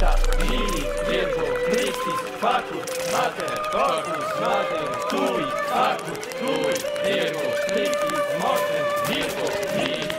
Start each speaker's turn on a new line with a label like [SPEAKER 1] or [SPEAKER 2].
[SPEAKER 1] Vita, Filii, Virgo, Christis, Facus, Mater, Corpus, Mater, Tui, Facus, Tui, Virgo, Christis, Mortem, Virgo, Filii,